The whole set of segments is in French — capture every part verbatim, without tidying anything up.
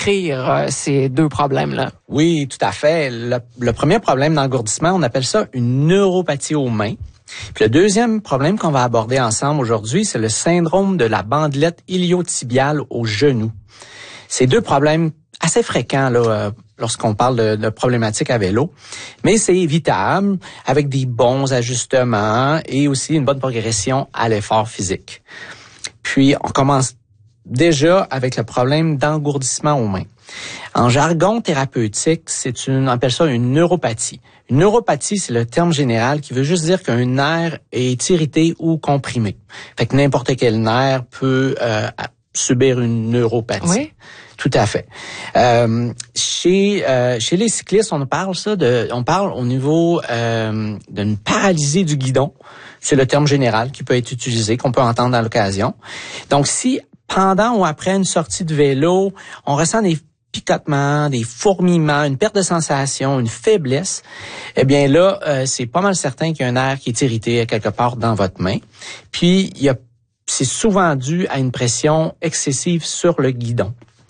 décrire euh, ces deux problèmes-là. Oui, tout à fait. Le, le premier problème d'engourdissement, on appelle ça une neuropathie aux mains. Puis le deuxième problème qu'on va aborder ensemble aujourd'hui, c'est le syndrome de la bandelette iliotibiale au genou. C'est deux problèmes assez fréquents là, euh, lorsqu'on parle de, de problématiques à vélo, mais c'est évitable avec des bons ajustements et aussi une bonne progression à l'effort physique. Puis on commence déjà avec le problème d'engourdissement aux mains. En jargon thérapeutique, c'est une, on appelle ça une neuropathie. Une neuropathie, c'est le terme général qui veut juste dire qu'un nerf est irrité ou comprimé. Fait que n'importe quel nerf peut euh, subir une neuropathie. Oui. Tout à fait. Euh, chez euh, chez les cyclistes, on parle ça de, on parle au niveau euh, d'une paralysie du guidon. C'est le terme général qui peut être utilisé, qu'on peut entendre à l'occasion. Donc, si pendant ou après une sortie de vélo, on ressent des picotements, des fourmillements, une perte de sensation, une faiblesse, eh bien là, euh, c'est pas mal certain qu'il y a un nerf qui est irrité quelque part dans votre main. Puis, il y a, c'est souvent dû à une pression excessive sur le guidon.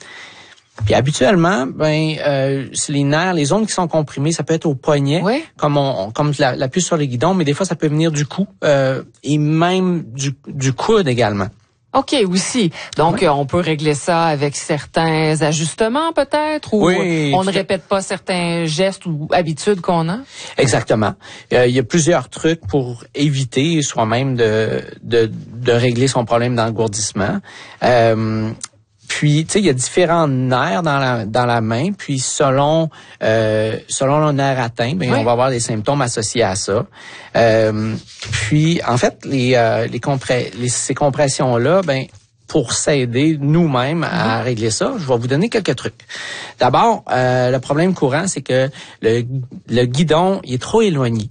Puis habituellement, ben euh, c'est les nerfs, les zones qui sont comprimées, ça peut être au poignet, oui. comme on, comme la, l'appui sur le guidon, mais des fois ça peut venir du cou euh, et même du, du coude également. OK, aussi. Donc, oui. euh, on peut régler ça avec certains ajustements peut-être, ou oui, on ne répète pas certains gestes ou habitudes qu'on a? Exactement. Euh, il y a plusieurs trucs pour éviter soi-même de, de, de régler son problème d'engourdissement. Euh, Puis, tu sais, il y a différents nerfs dans la dans la main. Puis, selon euh, selon le nerf atteint, ben oui. on va avoir des symptômes associés à ça. Euh, puis, en fait, les euh, les, compré- les ces compressions là, ben pour s'aider nous-mêmes à mm-hmm. régler ça, je vais vous donner quelques trucs. D'abord, euh, le problème courant, c'est que le le guidon il est trop éloigné.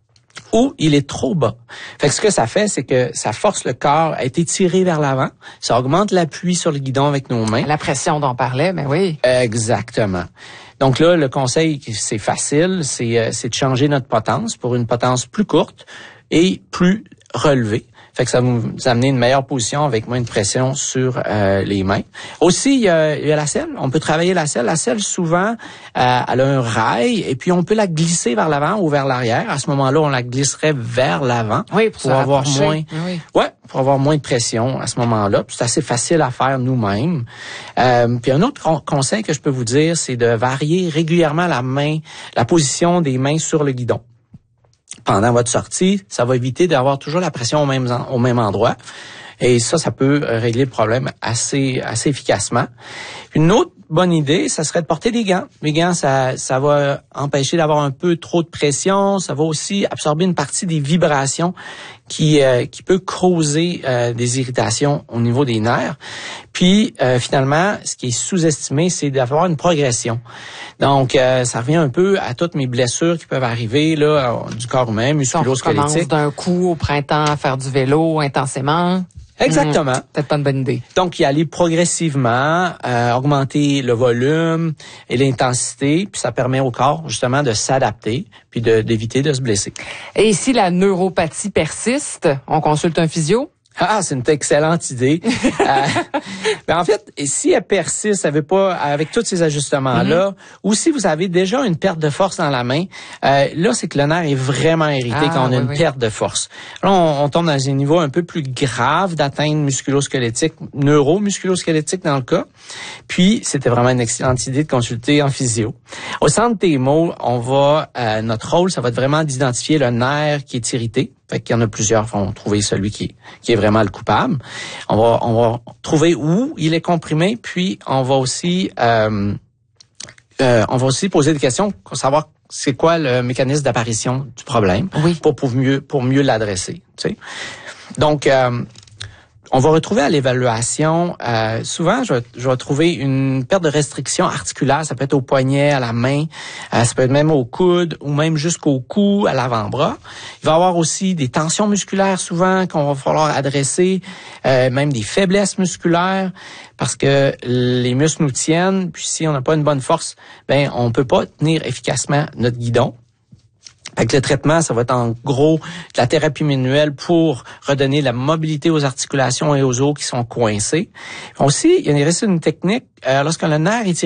Ou il est trop bas. Fait que ce que ça fait, c'est que ça force le corps à être étiré vers l'avant. Ça augmente l'appui sur le guidon avec nos mains. La pression dont on parlait, ben oui. Exactement. Donc là, le conseil, c'est facile, c'est, c'est de changer notre potence pour une potence plus courte et plus relevée. Fait que ça va vous amener une meilleure position avec moins de pression sur euh, les mains. Aussi, il y, a, il y a la selle. On peut travailler la selle. La selle, souvent, euh, elle a un rail et puis on peut la glisser vers l'avant ou vers l'arrière. À ce moment-là, on la glisserait vers l'avant oui, pour, pour avoir rapprocher. moins, oui. ouais, pour avoir moins de pression à ce moment-là. Puis c'est assez facile à faire nous-mêmes. Euh, puis un autre con- conseil que je peux vous dire, c'est de varier régulièrement la main, la position des mains sur le guidon. Pendant votre sortie, ça va éviter d'avoir toujours la pression au même, au même endroit. Et ça, ça peut régler le problème assez, assez efficacement. Une autre bonne idée, ça serait de porter des gants. Les gants, ça, ça va empêcher d'avoir un peu trop de pression. Ça va aussi absorber une partie des vibrations qui, euh, qui peut causer euh, des irritations au niveau des nerfs. Puis, euh, finalement, ce qui est sous-estimé, c'est d'avoir une progression. Donc, euh, ça revient un peu à toutes mes blessures qui peuvent arriver là du corps humain, musculo-squelettique. On commence d'un coup au printemps à faire du vélo intensément. Exactement. Mmh, peut-être pas une bonne idée. Donc, y aller progressivement, euh, augmenter le volume et l'intensité, puis ça permet au corps, justement, de s'adapter, puis de, d'éviter de se blesser. Et si la neuropathie persiste, on consulte un physio? Ah, c'est une excellente idée. euh, ben en fait, si elle persiste, ça veut pas avec tous ces ajustements-là, mm-hmm. ou si vous avez déjà une perte de force dans la main, euh, là c'est que le nerf est vraiment irrité ah, quand on a oui, une oui. perte de force. Là, on, on tombe dans un niveau un peu plus grave d'atteinte musculo-squelettique, neuro-musculo-squelettique dans le cas. Puis, c'était vraiment une excellente idée de consulter en physio. Au centre T M O, on va, euh, notre rôle, ça va être vraiment d'identifier le nerf qui est irrité. Fait qu'il y en a plusieurs qui vont trouver celui qui, qui est vraiment le coupable. On va, on va trouver où il est comprimé, puis on va aussi, euh, euh, on va aussi poser des questions pour savoir c'est quoi le mécanisme d'apparition du problème, oui. pour, pour mieux, pour mieux l'adresser. Tu sais. Donc, euh, on va retrouver à l'évaluation, euh, souvent, je vais, je vais trouver une perte de restriction articulaire. Ça peut être au poignet, à la main, euh, ça peut être même au coude ou même jusqu'au cou, à l'avant-bras. Il va y avoir aussi des tensions musculaires souvent qu'on va falloir adresser, euh, même des faiblesses musculaires parce que les muscles nous tiennent. Puis si on n'a pas une bonne force, ben on peut pas tenir efficacement notre guidon. Avec le traitement, ça va être en gros de la thérapie manuelle pour redonner la mobilité aux articulations et aux os qui sont coincés. Aussi, il y a une technique, euh, lorsque le nerf est